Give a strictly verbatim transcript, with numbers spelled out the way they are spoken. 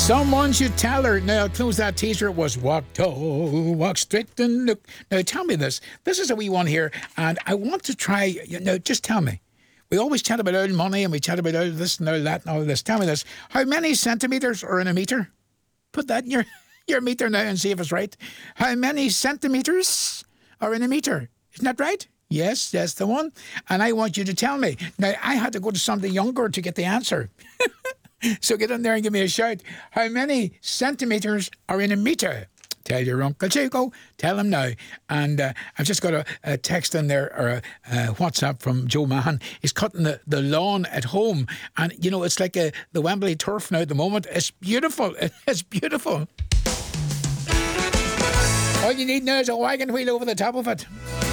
Someone should tell her. Now, close that teaser. It was walk tall, walk straight and look. Now, tell me this. This is a wee one here, and I want to try. You know, just tell me. We always chat about old money, and we chat about all this and all that and all this. Tell me this. How many centimetres are in a metre? Put that in your, your metre now and see if it's right. How many centimetres are in a metre? Isn't that right? Yes, that's the one. And I want you to tell me. Now, I had to go to somebody younger to get the answer. So get in there and give me a shout. How many centimetres are in a metre? Tell your Uncle Chico. Tell him now. And uh, I've just got a, a text in there, or a, a WhatsApp from Joe Mahan. He's cutting the, the lawn at home. And, you know, it's like a, the Wembley turf now at the moment. It's beautiful. It's beautiful. All you need now is a wagon wheel over the top of it.